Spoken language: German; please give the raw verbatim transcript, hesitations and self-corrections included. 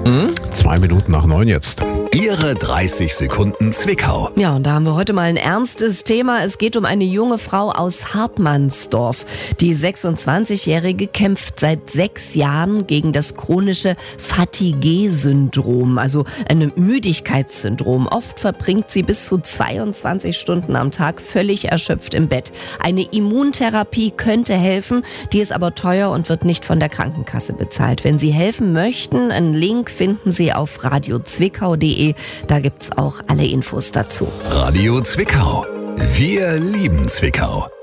Mhm. Zwei Minuten nach neun jetzt. Ihre dreißig Sekunden Zwickau. Ja, und da haben wir heute mal ein ernstes Thema. Es geht um eine junge Frau aus Hartmannsdorf. Die sechsundzwanzigjährige kämpft seit sechs Jahren gegen das chronische Fatigue-Syndrom, also ein Müdigkeitssyndrom. Oft verbringt sie bis zu zweiundzwanzig Stunden am Tag völlig erschöpft im Bett. Eine Immuntherapie könnte helfen, die ist aber teuer und wird nicht von der Krankenkasse bezahlt. Wenn Sie helfen möchten, einen Link finden Sie auf radio zwickau punkt de. Da gibt's auch alle Infos dazu. Radio Zwickau. Wir lieben Zwickau.